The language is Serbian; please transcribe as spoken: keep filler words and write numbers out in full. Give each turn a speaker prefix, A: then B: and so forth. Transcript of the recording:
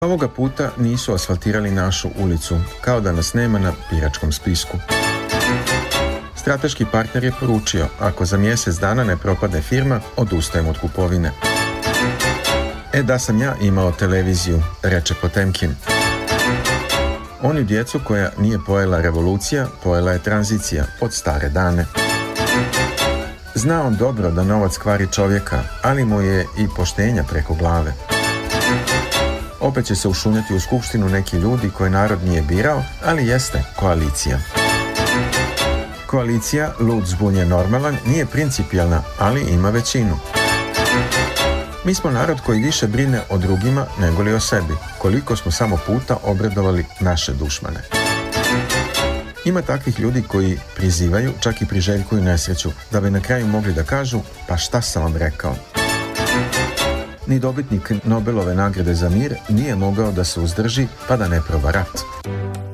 A: Ovoga puta nisu asfaltirali našu ulicu, kao da nas nema na biračkom spisku. Strateški partner je poručio, ako za mjesec dana ne propadne firma, odustajem od kupovine. E da sam ja imao televiziju, reče Potemkin. Oni djecu koja nije pojela revolucija, pojela je tranzicija od stare dane. Zna on dobro da novac kvari čovjeka, ali mu je i poštenja preko glave. Opet će se ušunjati u skupštinu neki ljudi koje narod nije birao, ali jeste koalicija. Koalicija, lud zbunjen normalan, nije principijelna, ali ima većinu. Mi smo narod koji više brine o drugima nego li o sebi. Koliko smo samo puta obradovali naše dušmane. Ima takvih ljudi koji prizivaju, čak i priželjkuju nesreću, da bi na kraju mogli da kažu, pa šta sam vam rekao. Ni dobitnik Nobelove nagrade za mir nije mogao da se uzdrži pa da ne proba rat.